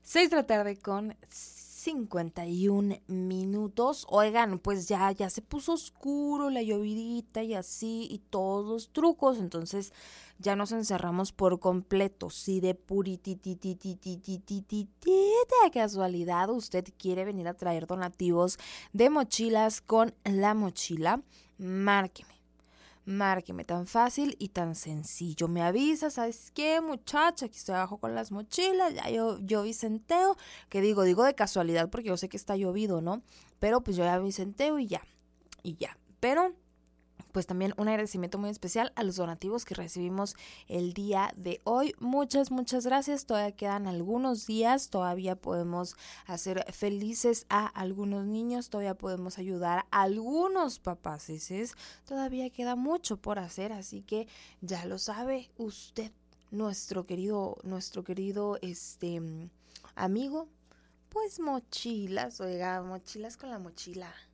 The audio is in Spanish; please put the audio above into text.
6 de la tarde con 51 minutos. Oigan, pues ya se puso oscuro, la llovidita y así, y todos los trucos. Entonces ya nos encerramos por completo. Si de de casualidad usted quiere venir a traer donativos de mochilas con La Mochila, márqueme, tan fácil y tan sencillo. Me avisa, ¿sabes qué, muchacha? Aquí estoy abajo con las mochilas, ya yo Vicenteo, que digo de casualidad porque yo sé que está llovido, ¿no? Pero pues yo ya Vicenteo y ya. Pero pues también un agradecimiento muy especial a los donativos que recibimos el día de hoy. Muchas gracias. Todavía quedan algunos días, todavía podemos hacer felices a algunos niños, todavía podemos ayudar a algunos papás. Todavía queda mucho por hacer, así que ya lo sabe usted, nuestro querido amigo. Pues mochilas, oiga, mochilas con La Mochila.